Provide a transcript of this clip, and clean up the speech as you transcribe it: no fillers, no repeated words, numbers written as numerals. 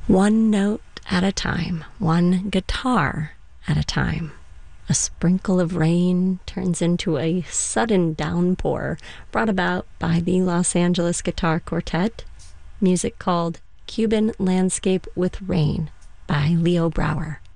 One note at a time, one guitar at a time. A sprinkle of rain turns into a sudden downpour brought about by the Los Angeles Guitar Quartet. Music called Cuban Landscape with Rain by Leo Brouwer.